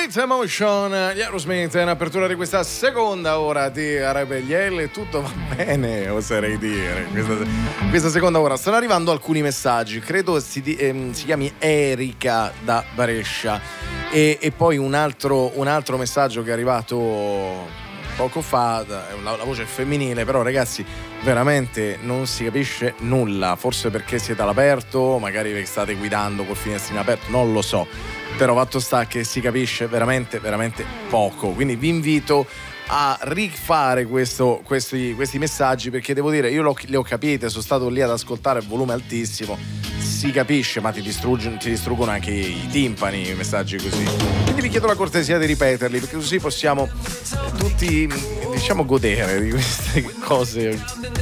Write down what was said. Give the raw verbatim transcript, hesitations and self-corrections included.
With Emotion, gli Aerosmith in apertura di questa seconda ora di Rebelliele. Tutto va bene, oserei dire. Questa, questa seconda ora stanno arrivando alcuni messaggi. Credo si, ehm, si chiami Erika da Brescia. E, e poi un altro, un altro messaggio che è arrivato poco fa, la, la voce è femminile, però ragazzi veramente non si capisce nulla, forse perché siete all'aperto, magari state guidando col finestrino aperto, non lo so, però fatto sta che si capisce veramente veramente poco, quindi vi invito a rifare questo, questi, questi messaggi, perché devo dire io li ho capite, sono stato lì ad ascoltare a volume altissimo, si capisce, ma ti distruggono, ti distruggono anche i timpani i messaggi così, quindi vi chiedo la cortesia di ripeterli, perché così possiamo tutti, diciamo, godere di queste cose.